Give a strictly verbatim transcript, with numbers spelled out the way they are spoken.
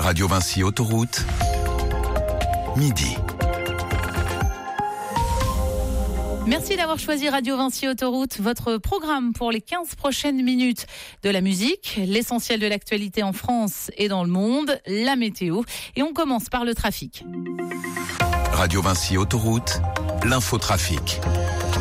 Radio Vinci Autoroute, midi. Merci d'avoir choisi Radio Vinci Autoroute, votre programme pour les quinze prochaines minutes. De la musique, l'essentiel de l'actualité en France et dans le monde, la météo. Et on commence par le trafic. Radio Vinci Autoroute, l'infotrafic.